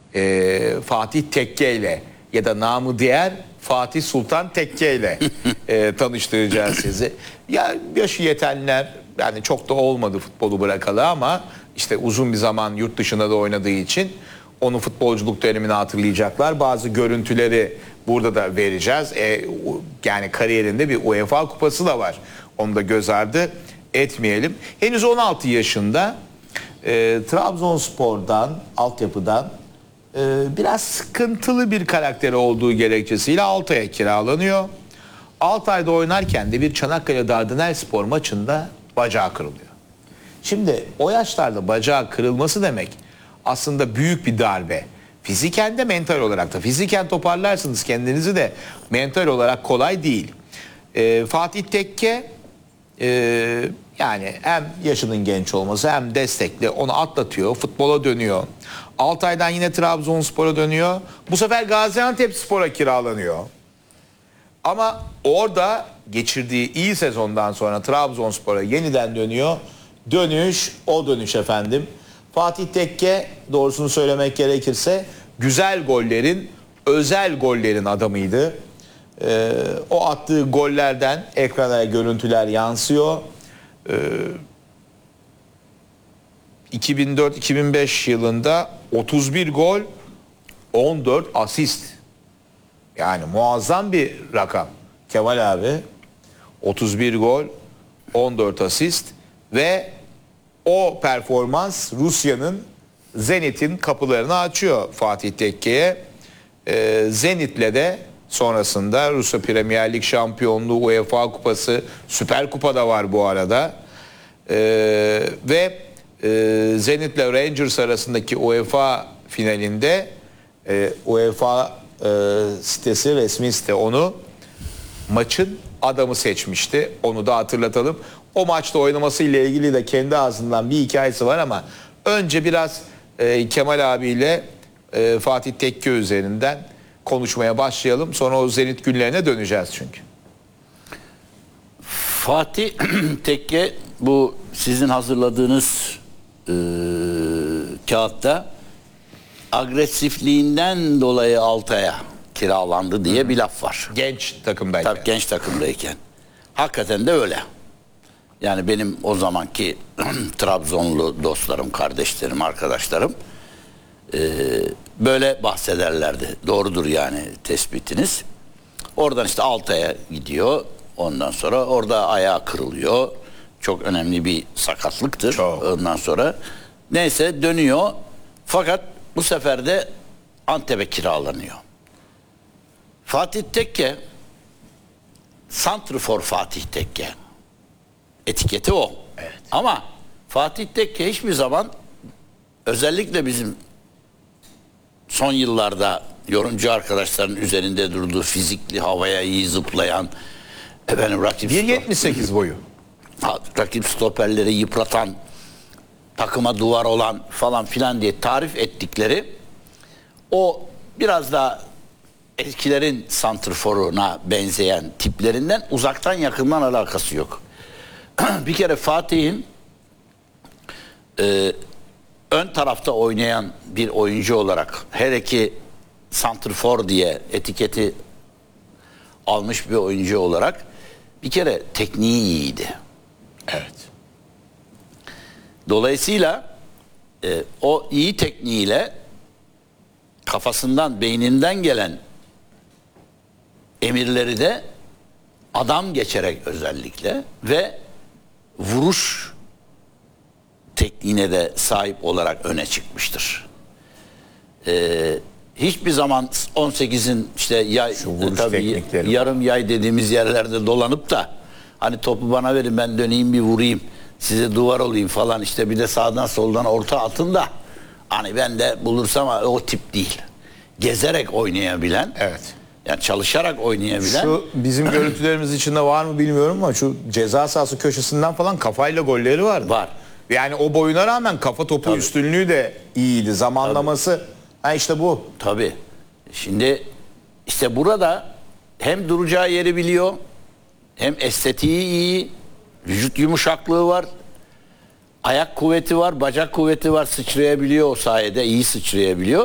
Fatih Tekke ile ya da namı diğer Fatih Sultan Tekke ile tanıştıracağız sizi. Ya yaşı yetenler, yani çok da olmadı futbolu bırakalı ama işte uzun bir zaman yurt dışında da oynadığı için onu futbolculuk dönemini hatırlayacaklar. Bazı görüntüleri burada da vereceğiz. Yani kariyerinde bir UEFA kupası da var. Onu da göz ardı etmeyelim. Henüz 16 yaşında Trabzonspor'dan, altyapıdan biraz sıkıntılı bir karakteri olduğu gerekçesiyle Altay'a kiralanıyor. Altay'da oynarken de bir Çanakkale Dardanelspor maçında bacağı kırılıyor. Şimdi o yaşlarda bacağı kırılması demek aslında büyük bir darbe. Fiziken de mental olarak da. Fiziken toparlarsınız kendinizi de mental olarak kolay değil. Fatih Tekke yani hem yaşının genç olması hem destekli onu atlatıyor. Futbola dönüyor. Altay'dan yine Trabzonspor'a dönüyor. Bu sefer Gaziantepspor'a kiralanıyor. Ama orada geçirdiği iyi sezondan sonra Trabzonspor'a yeniden dönüyor. O dönüş efendim. Fatih Tekke, doğrusunu söylemek gerekirse güzel gollerin, özel gollerin adamıydı. O attığı gollerden ekrana görüntüler yansıyor. 2004-2005 yılında 31 gol, 14 asist. Yani muazzam bir rakam. Kemal abi 31 gol, 14 asist ve o performans Rusya'nın Zenit'in kapılarını açıyor Fatih Tekke'ye. Zenit'le de sonrasında Rusya Premier Lig şampiyonluğu, UEFA kupası, Süper Kupa da var bu arada. Ve Zenit'le Rangers arasındaki UEFA finalinde UEFA sitesi, resmi site onu maçın adamı seçmişti. Onu da hatırlatalım. O maçta oynaması ile ilgili de kendi ağzından bir hikayesi var ama önce biraz Kemal abiyle Fatih Tekke üzerinden konuşmaya başlayalım. Sonra o Zenit günlerine döneceğiz çünkü. Fatih Tekke, bu sizin hazırladığınız kağıtta agresifliğinden dolayı Altay'a kiralandı diye bir laf var. Genç takımdayken. Tabii genç takımdayken. Hakikaten de öyle. Yani benim o zamanki Trabzonlu dostlarım, kardeşlerim, arkadaşlarım böyle bahsederlerdi. Doğrudur yani tespitiniz. Oradan işte Altay'a gidiyor. Ondan sonra orada ayağı kırılıyor. Çok önemli bir sakatlıktır. Çok. Ondan sonra neyse dönüyor. Fakat bu sefer de Antep'e kiralanıyor. Fatih Tekke, Santrfor Fatih Tekke. Etiketi o. Evet. Ama Fatih Tekke hiçbir zaman, özellikle bizim son yıllarda yorumcu arkadaşların üzerinde durduğu, fizikli, havaya iyi zıplayan, rakip 1.78 boyu. Rakip stoperleri yıpratan, takıma duvar olan falan filan diye tarif ettikleri o biraz daha eskilerin santrforuna benzeyen tiplerinden uzaktan yakından alakası yok. Bir kere Fatih'in ön tarafta oynayan bir oyuncu olarak, hele ki santrfor diye etiketi almış bir oyuncu olarak bir kere tekniği iyiydi. Evet. Dolayısıyla o iyi tekniğiyle kafasından, beyninden gelen emirleri de adam geçerek özellikle ve vuruş tekniğine de sahip olarak öne çıkmıştır. Hiçbir zaman 18'in işte yay, tabii yarım yay dediğimiz yerlerde dolanıp da hani topu bana verin ben döneyim bir vurayım, size duvar olayım falan, işte bir de sağdan soldan orta atın da hani ben de bulursam, o tip değil. Gezerek oynayabilen, evet, yani çalışarak oynayabilen. Şu bizim görüntülerimiz içinde var mı bilmiyorum ama şu ceza sahası köşesinden falan kafayla golleri vardı. Var. Yani o boyuna rağmen kafa topu tabii üstünlüğü de iyiydi. Zamanlaması işte bu. Tabii. Şimdi işte burada hem duracağı yeri biliyor, hem estetiği iyi, vücut yumuşaklığı var, ayak kuvveti var, bacak kuvveti var, sıçrayabiliyor o sayede, iyi sıçrayabiliyor.